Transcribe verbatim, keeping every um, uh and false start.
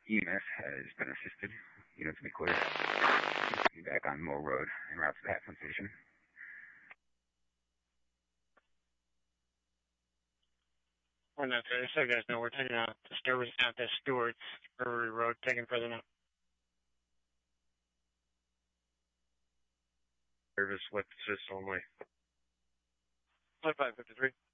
E M S has been assisted. Units to be clear. Be back on Moore Road en route to the Hatfield Station. One nine three, so you guys know we're taking out the disturbance out to Stewart's Brewery Road, taking further now. Service with assist only. five fifty-three.